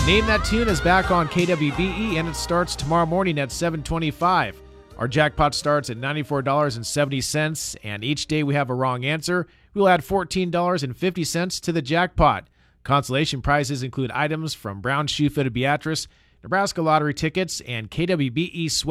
Name That Tune is back on KWBE, and it starts tomorrow morning at 7:25. Our jackpot starts at $94.70, and each day we have a wrong answer, we'll add $14.50 to the jackpot. Consolation prizes include items from Brown Shoe Fitted Beatrice, Nebraska Lottery tickets, and KWBE sweaters.